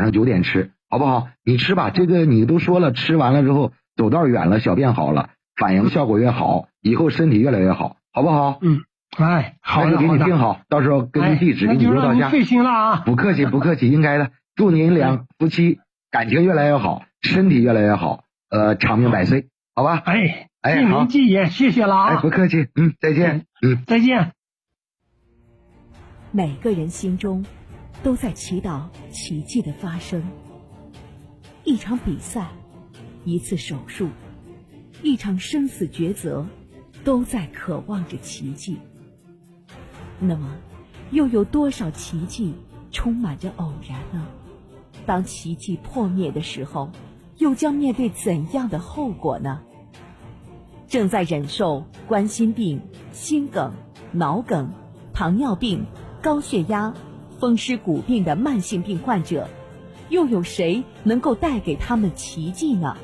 上9点吃，好不好？你吃吧，这个你都说了，吃完了之后走道远了，小便好了，反应效果越好，以后身体越来越好，好不好？ 哎，好的， 那就给你定好，到时候根据地址给你邮到家。 费心了啊！ 不客气，不客气，应该的。祝您两夫妻感情越来越好，身体越来越好，长命百岁，好吧？ 记名记也，谢谢了啊！ 不客气，再见， 再见。 每个人心中都在祈祷奇迹的发生。一场比赛，一次手术，一场生死抉择，都在渴望着奇迹。那么，又有多少奇迹充满着偶然呢？当奇迹破灭的时候，又将面对怎样的后果呢？正在忍受冠心病、心梗、脑梗、糖尿病、高血压、风湿骨病的慢性病患者，又有谁能够带给他们奇迹呢？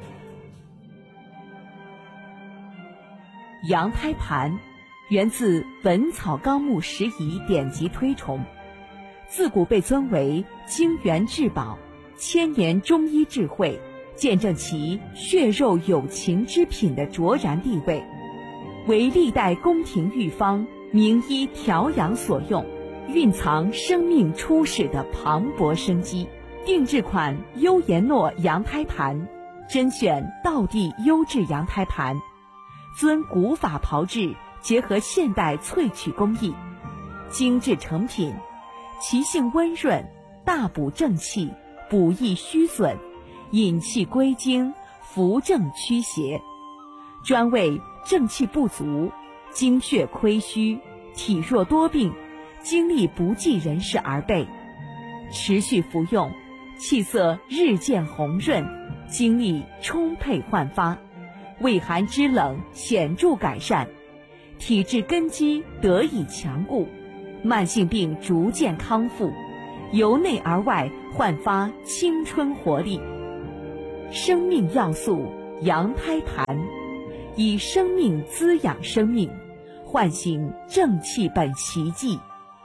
羊胎盘源自《本草纲目拾遗》典籍推崇，自古被尊为精元至宝，千年中医智慧，见证其血肉有情之品的卓然地位，为历代宫廷御方、名医调养所用，蕴藏生命初始的磅礴生机。定制款优颜诺羊胎盘，甄选道地优质羊胎盘，遵古法炮制，结合现代萃取工艺，精致成品，其性温润，大补正气，补益虚损，引气归经，扶正驱邪，专为正气不足、精血亏虚、体弱多病、精力不济人士而备。持续服用，气色日渐红润，精力充沛焕发，胃寒肢冷显著改善，体质根基得以强固，慢性病逐渐康复，由内而外焕发青春活力。生命要素羊胎盘，以生命滋养生命，唤醒正气本奇迹。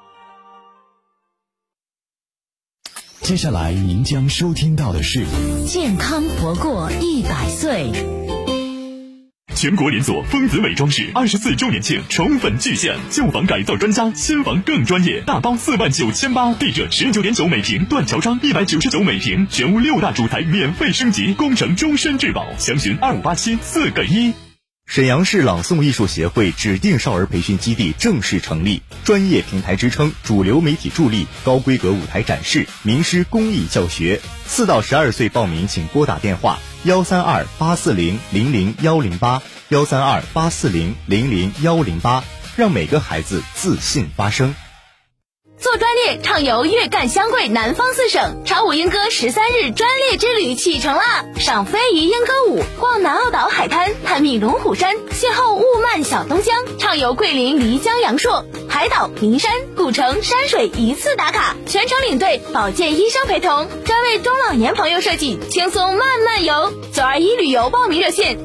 接下来您将收听到的是健康活过100岁。 全国连锁丰子美装饰24周年庆宠粉巨献，旧房改造专家，新房更专业，大包49800，地者19.9每平断桥窗199每平，全屋6大主材免费升级，工程终身质保，详询2587 4个1。 沈阳市朗诵艺术协会指定少儿培训基地正式成立，专业平台支撑，主流媒体助力，高规格舞台展示，名师公益教学。4到12岁报名请拨打电话132-840-00108，132-840-00108，让每个孩子自信发声。 做专列畅游粤赣湘桂南方4省，长舞莺歌13日专列之旅启程啦！赏非遗莺歌舞，逛南澳岛海滩，探秘龙虎山，邂逅雾漫小东江，畅游桂林漓江阳朔，海岛、名山、古城、山水一次打卡，全程领队，保健医生陪同，专为中老年朋友设计，轻松慢慢游。921旅游报名热线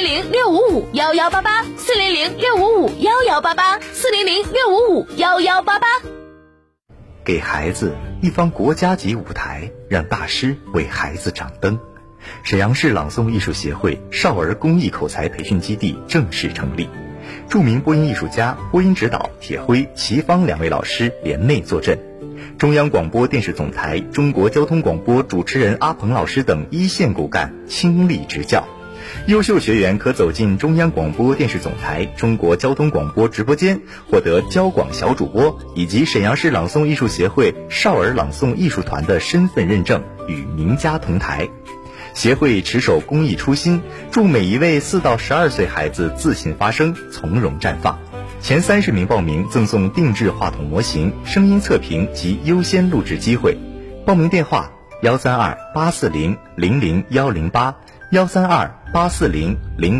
：400-655-1188，400-655-1188，400-655-1188。 给孩子一方国家级舞台，让大师为孩子掌灯。沈阳市朗诵艺术协会少儿公益口才培训基地正式成立，著名播音艺术家、播音指导铁辉、齐芳2位老师联袂坐镇，中央广播电视总台、中国交通广播主持人阿鹏老师等一线骨干倾力执教。优秀学员可走进中央广播电视总台、中国交通广播直播间，获得交广小主播以及沈阳市朗诵艺术协会少儿朗诵艺术团的身份认证，与名家同台。协会持守公益初心，祝每一位4到12岁孩子自信发声，从容绽放。前30名报名赠送定制话筒模型、声音测评及优先录制机会。报名电话132-840-00108，132-840-00108。